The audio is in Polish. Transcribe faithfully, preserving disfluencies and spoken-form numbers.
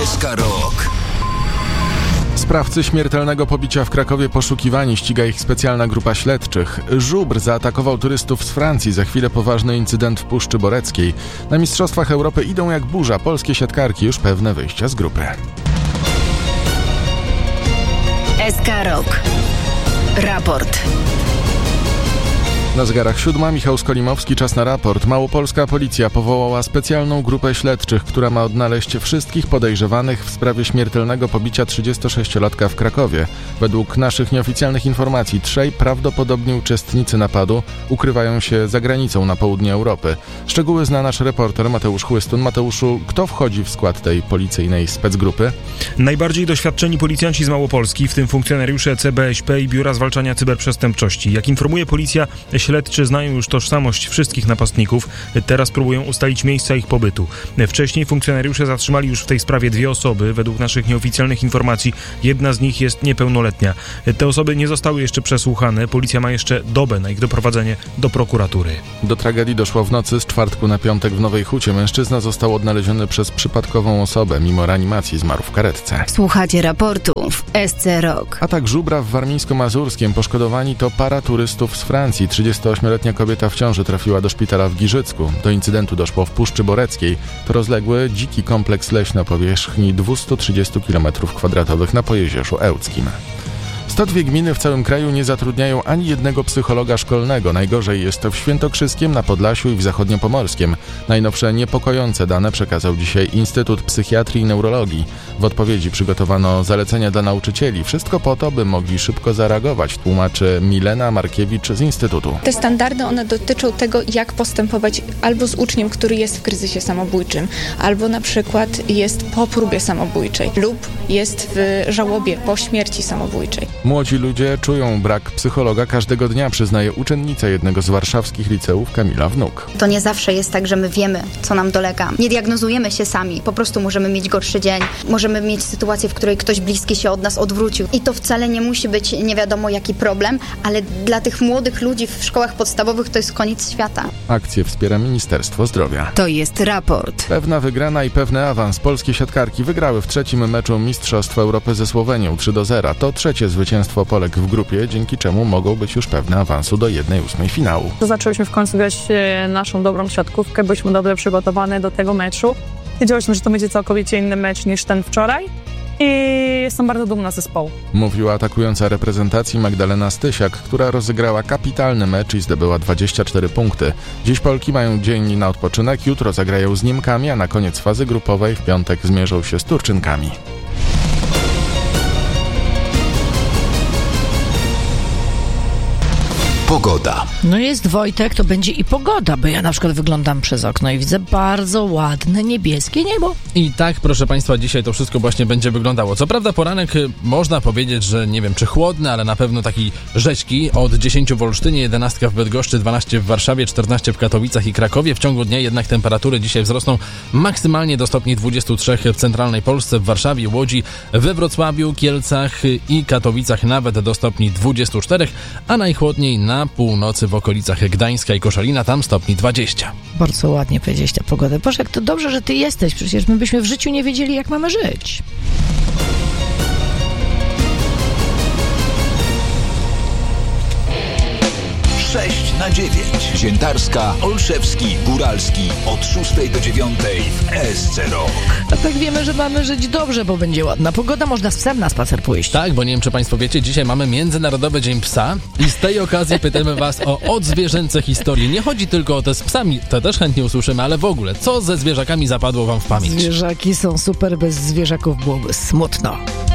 S K Rock. Sprawcy śmiertelnego pobicia w Krakowie poszukiwani, ściga ich specjalna grupa śledczych. Żubr zaatakował turystów z Francji, za chwilę poważny incydent w Puszczy Boreckiej. Na Mistrzostwach Europy idą jak burza, polskie siatkarki już pewne wyjścia z grupy. S K Rock. Raport. Na zegarach siódma, Michał Skolimowski, czas na raport. Małopolska policja powołała specjalną grupę śledczych, która ma odnaleźć wszystkich podejrzewanych w sprawie śmiertelnego pobicia trzydziestosześciolatka w Krakowie. Według naszych nieoficjalnych informacji trzej prawdopodobni uczestnicy napadu ukrywają się za granicą na południe Europy. Szczegóły zna nasz reporter Mateusz Chłystun. Mateuszu, kto wchodzi w skład tej policyjnej specgrupy? Najbardziej doświadczeni policjanci z Małopolski, w tym funkcjonariusze C B S P i Biura Zwalczania Cyberprzestępczości. Jak informuje policja, śledczy znają już tożsamość wszystkich napastników. Teraz próbują ustalić miejsca ich pobytu. Wcześniej funkcjonariusze zatrzymali już w tej sprawie dwie osoby. Według naszych nieoficjalnych informacji jedna z nich jest niepełnoletnia. Te osoby nie zostały jeszcze przesłuchane. Policja ma jeszcze dobę na ich doprowadzenie do prokuratury. Do tragedii doszło w nocy z czwartku na piątek w Nowej Hucie. Mężczyzna został odnaleziony przez przypadkową osobę. Mimo reanimacji zmarł w karetce. Słuchacie raportu w S C Rock. Atak żubra w Warmińsko-Mazurskiem. Poszkodowani to para turystów z Francji. trzydziestoośmioletnia kobieta w ciąży trafiła do szpitala w Giżycku. Do incydentu doszło w Puszczy Boreckiej. To rozległy, dziki kompleks leśny o powierzchni dwieście trzydzieści kilometrów kwadratowych na Pojezierzu Ełckim. sto dwie gminy w całym kraju nie zatrudniają ani jednego psychologa szkolnego. Najgorzej jest to w Świętokrzyskiem, na Podlasiu i w Zachodniopomorskiem. Najnowsze niepokojące dane przekazał dzisiaj Instytut Psychiatrii i Neurologii. W odpowiedzi przygotowano zalecenia dla nauczycieli. Wszystko po to, by mogli szybko zareagować, tłumaczy Milena Markiewicz z Instytutu. Te standardy, one dotyczą tego, jak postępować albo z uczniem, który jest w kryzysie samobójczym, albo na przykład jest po próbie samobójczej lub jest w żałobie po śmierci samobójczej. Młodzi ludzie czują brak psychologa każdego dnia, przyznaje uczennica jednego z warszawskich liceów Kamila Wnuk. To nie zawsze jest tak, że my wiemy, co nam dolega. Nie diagnozujemy się sami, po prostu możemy mieć gorszy dzień, możemy mieć sytuację, w której ktoś bliski się od nas odwrócił. I to wcale nie musi być nie wiadomo jaki problem, ale dla tych młodych ludzi w szkołach podstawowych to jest koniec świata. Akcję wspiera Ministerstwo Zdrowia. To jest raport. Pewna wygrana i pewny awans. Polskie siatkarki wygrały w trzecim meczu Mistrzostw Europy ze Słowenią trzy do zera. To trzecie zwycięstwo Polek w grupie, dzięki czemu mogą być już pewne awansu do jednej ósmej finału. Zaczęłyśmy w końcu grać naszą dobrą siatkówkę, byliśmy dobrze przygotowane do tego meczu. Wiedziałyśmy, że to będzie całkowicie inny mecz niż ten wczoraj i jestem bardzo dumna z zespołu. Mówiła atakująca reprezentacji Magdalena Stysiak, która rozegrała kapitalny mecz i zdobyła dwadzieścia cztery punkty. Dziś Polki mają dzień na odpoczynek, jutro zagrają z Niemkami, a na koniec fazy grupowej w piątek zmierzą się z Turczynkami. Pogoda. No jest Wojtek, to będzie i pogoda, bo ja na przykład wyglądam przez okno i widzę bardzo ładne niebieskie niebo. I tak, proszę Państwa, dzisiaj to wszystko właśnie będzie wyglądało. Co prawda poranek można powiedzieć, że nie wiem czy chłodny, ale na pewno taki rzeźki. Od dziesięciu w Olsztynie, jedenaście w Bydgoszczy, dwanaście w Warszawie, czternaście w Katowicach i Krakowie. W ciągu dnia jednak temperatury dzisiaj wzrosną maksymalnie do stopni dwudziestu trzech w centralnej Polsce, w Warszawie, Łodzi, we Wrocławiu, Kielcach i Katowicach nawet do stopni dwudziestu czterech, a najchłodniej na północy w okolicach Gdańska i Koszalina, tam stopni dwadzieścia. Bardzo ładnie powiedziałeś tę pogodę. Boże, jak to dobrze, że ty jesteś. Przecież my byśmy w życiu nie wiedzieli, jak mamy żyć. sześć na dziewięć. Ziętarska, Olszewski, Góralski od szóstej do dziewiątej w S C Rock. A tak wiemy, że mamy żyć dobrze, bo będzie ładna pogoda, można z psem na spacer pójść. Tak, bo nie wiem, czy Państwo wiecie, dzisiaj mamy Międzynarodowy Dzień Psa i z tej okazji pytamy Was o odzwierzęce historie. Nie chodzi tylko o te z psami, to też chętnie usłyszymy, ale w ogóle, co ze zwierzakami zapadło Wam w pamięć? Zwierzaki są super, bez zwierzaków byłoby smutno.